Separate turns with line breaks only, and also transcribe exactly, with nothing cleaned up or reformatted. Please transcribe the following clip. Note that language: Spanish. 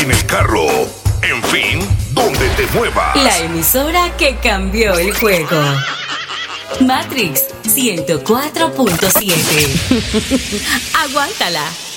en el carro, en fin, donde te muevas.
La emisora que cambió el juego. Matrix ciento cuatro punto siete. Aguántala.